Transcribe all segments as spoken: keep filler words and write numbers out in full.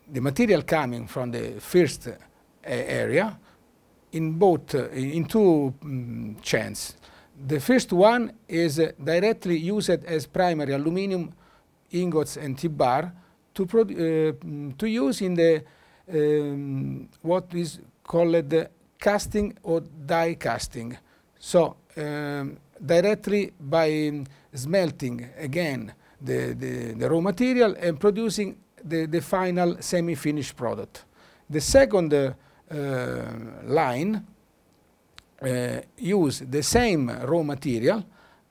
the material coming from the first uh, area in both uh, in two um, chains. The first one is uh, directly used as primary aluminum ingots and T-bar to, uh, to use in the um, what is called the casting or die casting. So um, directly by smelting again the, the, the raw material and producing the, the final semi-finished product. The second uh, uh, line uh, use the same raw material,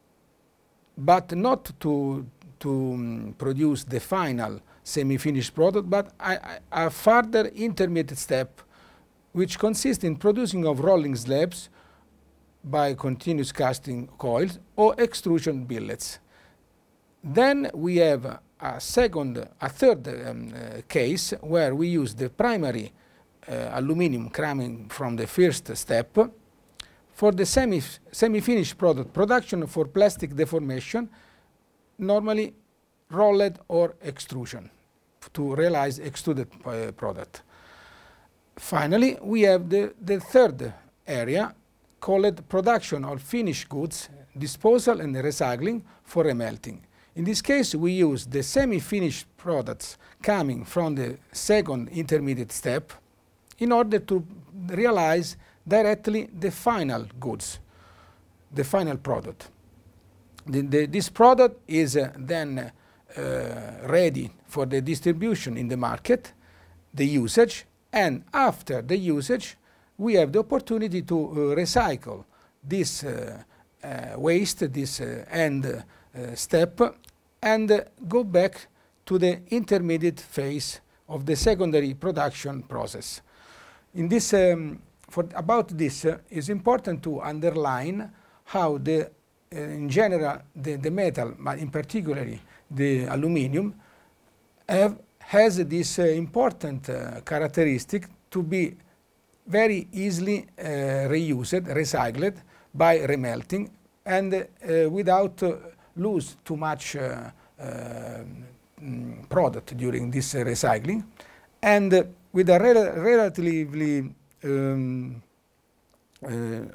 but not to, to um, produce the final semi-finished product, but a, a further intermediate step, which consists in producing of rolling slabs by continuous casting coils or extrusion billets. Then we have a second, a third um, uh, case where we use the primary uh, aluminum coming from the first step for the semi, semi-finished product production for plastic deformation, normally rolled or extrusion, to realize extruded uh, product. Finally, we have the, the third area called production of finished goods, disposal and recycling for remelting. In this case, we use the semi-finished products coming from the second intermediate step in order to realize directly the final goods, the final product. The, the, this product is uh, then uh, ready for the distribution in the market, the usage, and after the usage, we have the opportunity to uh, recycle this uh, uh, waste, this uh, end uh, step, and uh, go back to the intermediate phase of the secondary production process. In this, um, for about this, uh, it's important to underline how the, uh, in general, the, the metal, but in particularly the aluminium, have, has this uh, important uh, characteristic to be very easily uh, reused, recycled by remelting, and uh, without uh, lose too much uh, uh, mm, product during this uh, recycling, and uh, with a rel relatively um, uh,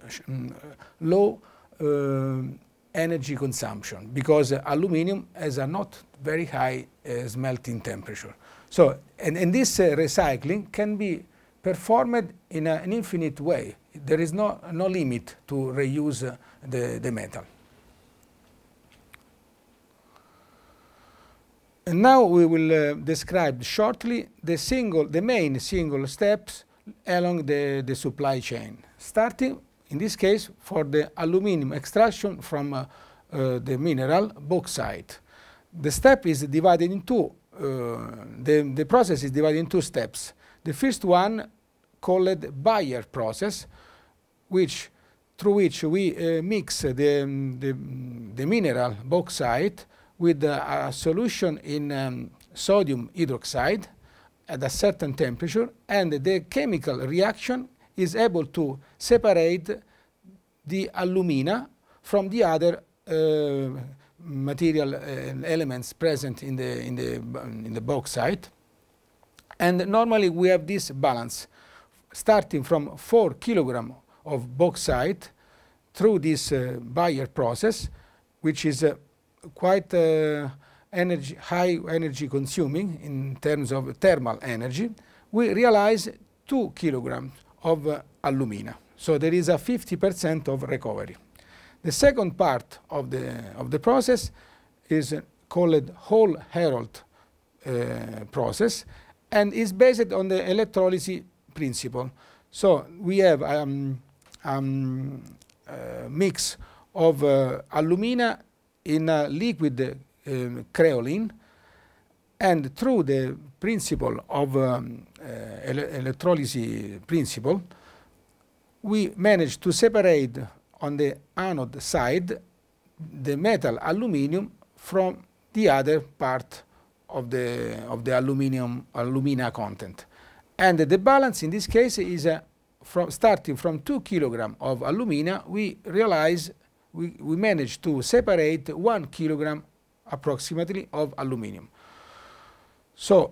low uh, energy consumption, because uh, aluminium has a not very high uh, smelting temperature. So, and, and this uh, recycling can be performed in a, an infinite way. There is no, no limit to reuse uh, the, the metal. And now we will uh, describe shortly the, single, the main single steps along the, the supply chain, starting in this case for the aluminum extraction from uh, uh, the mineral bauxite. The step is divided in two. Uh, the, the process is divided in two steps. The first one, called Bayer process, which through which we uh, mix the, the, the mineral bauxite with uh, a solution in um, sodium hydroxide at a certain temperature, and the chemical reaction is able to separate the alumina from the other uh, material uh, elements present in the, in, the, in the bauxite. And normally we have this balance, starting from four kilograms of bauxite through this uh, Bayer process, which is uh, quite uh, energy, high energy consuming in terms of thermal energy, we realize two kilograms of uh, alumina. So there is a fifty percent of recovery. The second part of the, of the process is uh, called Hall-Héroult uh, process, and is based on the electrolysis principle. So we have um, um, a mix of uh, alumina in a liquid uh, creolin, and through the principle of um, uh, ele electrolysis principle, we manage to separate on the anode side the metal aluminium from the other part of the of the aluminium alumina content, and the balance in this case is uh, from starting from two kilograms of alumina, we realize we, we manage to separate one kilogram approximately of aluminium. So